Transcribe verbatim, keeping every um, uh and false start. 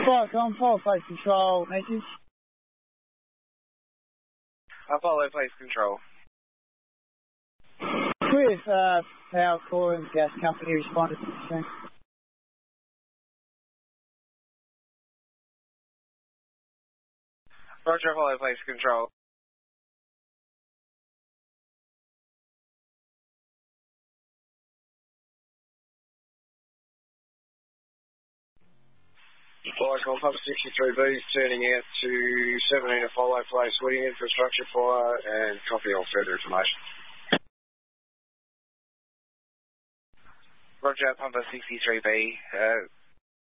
Fire com, follow flight control, message. Uh, follow flight control. With uh, Power Core and Gas Company responded to the scene. Roger, follow flight control. Flight call Pump sixty-three B is turning out to seventeen to follow place, sweating infrastructure fire, and copy all further information. Roger, Pumper sixty-three B, uh,